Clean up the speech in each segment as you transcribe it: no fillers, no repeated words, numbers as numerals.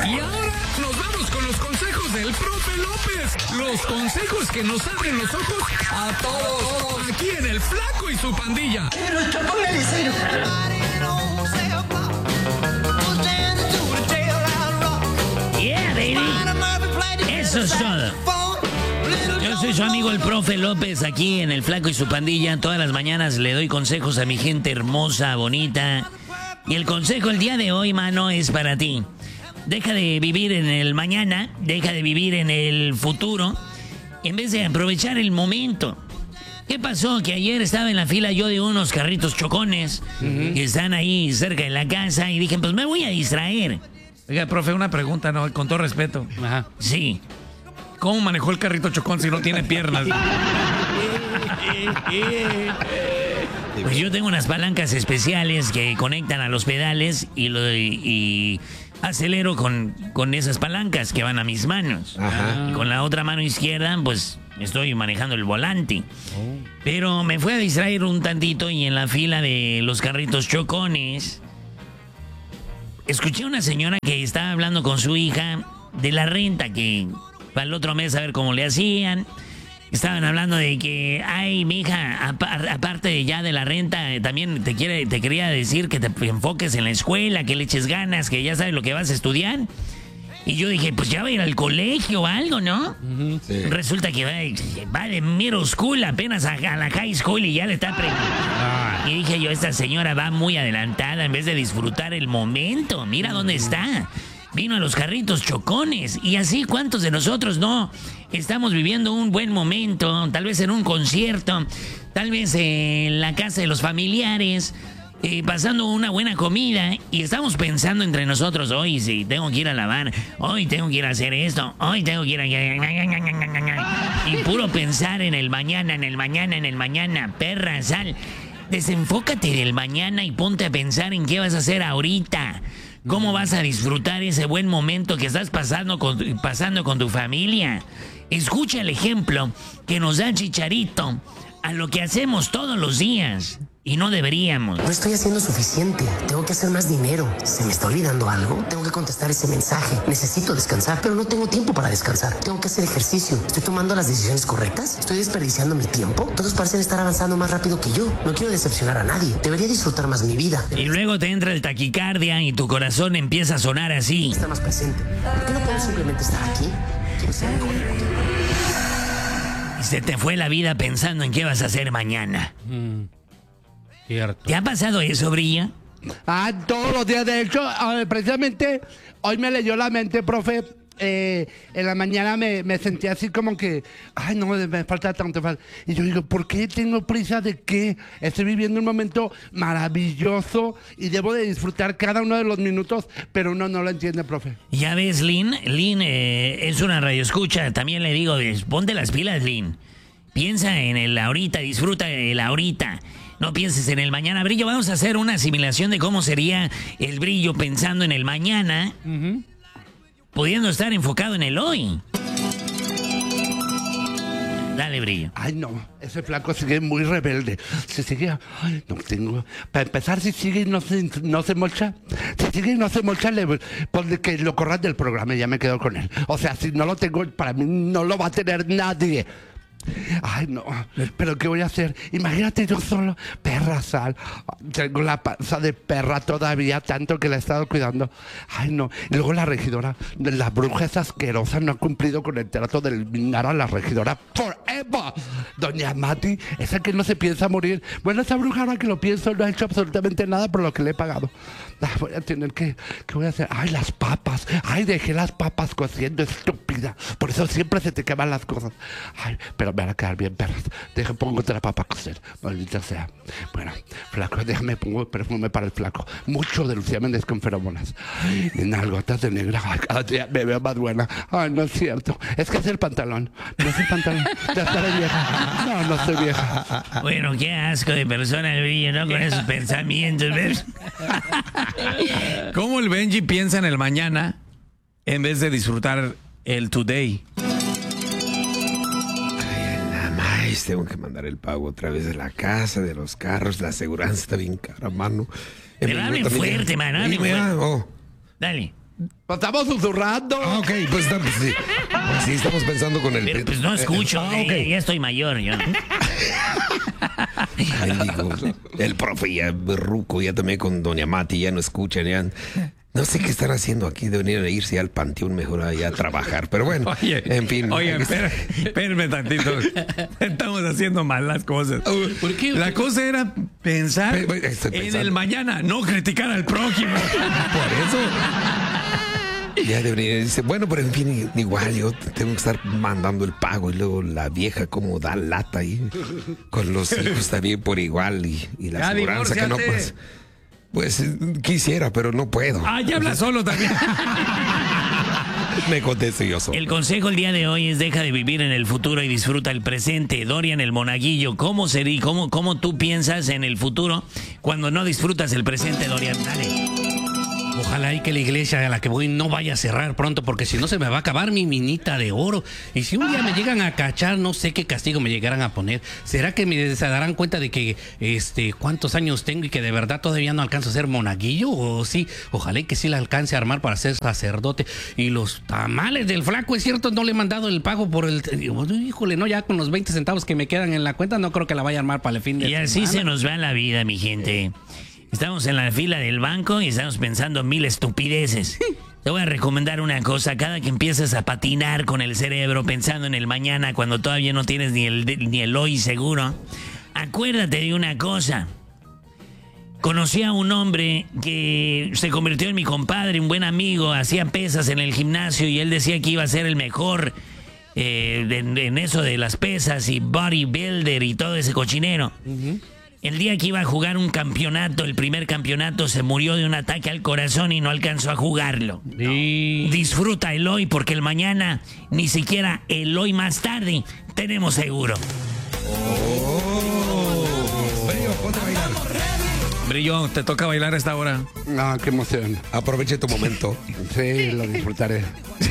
Y ahora nos vamos con los consejos del profe López. Los consejos que nos abren los ojos a todos. Aquí en El Flaco y su Pandilla. Yeah, baby. Eso es todo. Yo soy su amigo el profe López, aquí en El Flaco y su Pandilla. Todas las mañanas le doy consejos a mi gente hermosa, bonita. Y el consejo el día de hoy, mano, es para ti. Deja de vivir en el mañana, deja de vivir en el futuro, en vez de aprovechar el momento. ¿Qué pasó? Que ayer estaba en la fila yo de unos carritos chocones que están ahí cerca de la casa y dije, pues me voy a distraer. Oiga, profe, una pregunta, ¿no? Con todo respeto. Ajá. Sí. ¿Cómo manejó el carrito chocón si no tiene piernas? Pues yo tengo unas palancas especiales que conectan a los pedales y acelero con esas palancas que van a mis manos. Ajá. Y con la otra mano izquierda, pues estoy manejando el volante. Pero me fui a distraer un tantito y en la fila de los carritos chocones escuché a una señora que estaba hablando con su hija de la renta, que para el otro mes a ver cómo le hacían. Estaban hablando de que, ay, mija, aparte de ya de la renta, también te quería decir que te enfoques en la escuela, que le eches ganas, que ya sabes lo que vas a estudiar. Y yo dije, pues ya va a ir al colegio o algo, ¿no? Sí. Resulta que va de middle school apenas a la high school y ya le está Y dije yo, esta señora va muy adelantada en vez de disfrutar el momento. Mira dónde está. Vino a los carritos chocones. Y así, ¿cuántos de nosotros no estamos viviendo un buen momento? Tal vez en un concierto, tal vez en la casa de los familiares, pasando una buena comida. Y estamos pensando entre nosotros, hoy sí, tengo que ir a lavar, hoy tengo que ir a hacer esto, hoy tengo que ir a... Y puro pensar en el mañana, en el mañana, en el mañana. Perra, sal. Desenfócate del mañana y ponte a pensar en qué vas a hacer ahorita. ¿Cómo vas a disfrutar ese buen momento que estás pasando con tu familia? Escucha el ejemplo que nos da Chicharito a lo que hacemos todos los días. Y no deberíamos. No estoy haciendo suficiente. Tengo que hacer más dinero. ¿Se me está olvidando algo? Tengo que contestar ese mensaje. Necesito descansar, pero no tengo tiempo para descansar. Tengo que hacer ejercicio. ¿Estoy tomando las decisiones correctas? ¿Estoy desperdiciando mi tiempo? Todos parecen estar avanzando más rápido que yo. No quiero decepcionar a nadie. Debería disfrutar más mi vida. Y luego te entra el taquicardia y tu corazón empieza a sonar así. Estar más presente. ¿Por qué no puedo simplemente estar aquí? Quiero ser mejor. Y se te fue la vida pensando en qué vas a hacer mañana. Cierto. ¿Te ha pasado eso, Brilla? Todos los días. De hecho, precisamente hoy me leyó la mente, profe. En la mañana me sentí así como que, ay, no, me falta tanto. Y yo digo, ¿por qué tengo prisa de qué? Estoy viviendo un momento maravilloso y debo de disfrutar cada uno de los minutos, pero uno no lo entiende, profe. Ya ves, Lynn. Lynn es una radioescucha. También le digo, ponte las pilas, Lynn. Piensa en el ahorita, disfruta del ahorita. No pienses en el mañana. Brillo, vamos a hacer una asimilación de cómo sería el Brillo pensando en el mañana, pudiendo estar enfocado en el hoy. Dale, Brillo. Ay, no, ese flaco sigue muy rebelde. Si sigue, ay, no tengo. Para empezar, si sigue y no se mocha, si sigue y no se mocha, ponle que lo corran del programa y ya me quedo con él. O sea, si no lo tengo, para mí no lo va a tener nadie. Ay, no, pero ¿qué voy a hacer? Imagínate yo solo, perra, sal. Tengo la panza de perra todavía, tanto que la he estado cuidando. Ay, no. Y luego la regidora, la bruja esa asquerosa, no ha cumplido con el trato de eliminar a la regidora forever. Doña Mati, esa que no se piensa morir. Bueno, esa bruja, ahora que lo pienso, no ha hecho absolutamente nada por lo que le he pagado. Voy a tener que, ¿qué voy a hacer? Ay, las papas. Ay, dejé las papas cociendo, estúpida. Por eso siempre se te queman las cosas. Ay, pero me van a quedar bien perras. Pongo otra papa a cocer, maldita sea. Bueno, flaco, déjame, pongo perfume para el flaco. Mucho de Lucía Méndez con feromonas. En algotas de negra. Ay, cada día me veo más buena. Ay, no es cierto. Es que es el pantalón. No es el pantalón. Ya estaré vieja. No, no estoy vieja. Bueno, qué asco de persona el Brillo, ¿no? Con esos pensamientos, ¿ves? ¿Cómo el Benji piensa en el mañana en vez de disfrutar el today? Tengo que mandar el pago otra vez de la casa, de los carros, la aseguranza está bien cara, mano. Pero hablen fuerte, mano, hablen fuerte. Oh. Dale. Estamos susurrando. Ah, ok, pues, sí. Pues sí, estamos pensando con el... Pero pues no escucho, ok. ya estoy mayor yo. Mendigo, el profe ya ruco, ya también con doña Mati, ya no escuchan, ya... No sé qué están haciendo aquí, deberían irse al panteón mejor allá a trabajar, pero bueno, Oye, en fin. espérame tantito. Estamos haciendo mal las cosas. ¿Por qué? La cosa era pensar Estoy en pensando. el mañana, no criticar al prójimo. Por eso. Ya debería, dice, bueno, pero en fin, igual yo tengo que estar mandando el pago y luego la vieja como da lata ahí con los hijos también por igual y la Ya, aseguranza que no divórciate. pues quisiera, pero no puedo. Ah, ya habla solo también. Me contesto yo solo. El consejo el día de hoy es deja de vivir en el futuro y disfruta el presente. Dorian el Monaguillo, ¿cómo sería? ¿Cómo tú piensas en el futuro cuando no disfrutas el presente, Dorian? Dale. Ojalá y que la iglesia a la que voy no vaya a cerrar pronto, porque si no se me va a acabar mi minita de oro. Y si un día me llegan a cachar, no sé qué castigo me llegarán a poner. ¿Será que se darán cuenta de que cuántos años tengo y que de verdad todavía no alcanzo a ser monaguillo? O sí, ojalá y que sí la alcance a armar para ser sacerdote. Y los tamales del flaco, es cierto, no le he mandado el pago por el... Híjole, no, ya con los 20 centavos que me quedan en la cuenta, no creo que la vaya a armar para el fin de Y así semana. se nos va la vida, mi gente. Estamos en la fila del banco y estamos pensando en 1000 estupideces. Te voy a recomendar una cosa. Cada que empieces a patinar con el cerebro pensando en el mañana cuando todavía no tienes ni el hoy seguro, acuérdate de una cosa. Conocí a un hombre que se convirtió en mi compadre, un buen amigo, hacía pesas en el gimnasio y él decía que iba a ser el mejor en eso de las pesas y bodybuilder y todo ese cochinero. El día que iba a jugar un campeonato, el primer campeonato, se murió de un ataque al corazón y no alcanzó a jugarlo. Disfruta el hoy porque el mañana, ni siquiera el hoy más tarde, tenemos seguro. Ponte a bailar. Brillo, te toca bailar a esta hora. Ah, qué emoción. Aproveche tu momento. Sí, lo disfrutaré.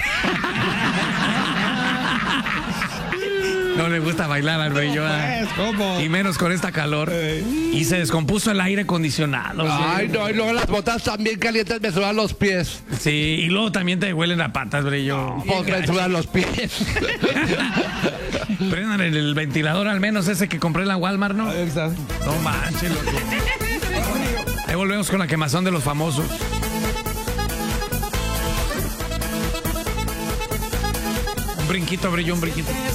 No le gusta bailar al Brillo. ¿Cómo? Y menos con esta calor. Y se descompuso el aire acondicionado. Ay, no, y luego las botas también calientes me sudan los pies. Sí, y luego también te huelen a patas, Brillo. Pues me sudan los pies. Prendan el ventilador al menos ese que compré en la Walmart, ¿no? Ahí está. No manches, loco. Ahí volvemos con la quemazón de los famosos. Un brinquito, Brillo, un brinquito.